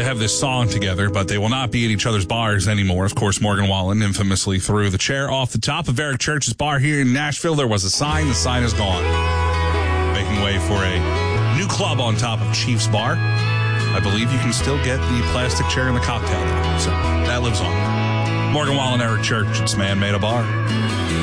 have this song together, but they will not be at each other's bars anymore. Of course, Morgan Wallen infamously threw the chair off the top of Eric Church's bar here in Nashville. There was a sign. The sign is gone. Making way for a new club on top of Chief's Bar. I believe you can still get the plastic chair and the cocktail there. So that lives on. Morgan Wallen, Eric Church. It's Man Made a Bar.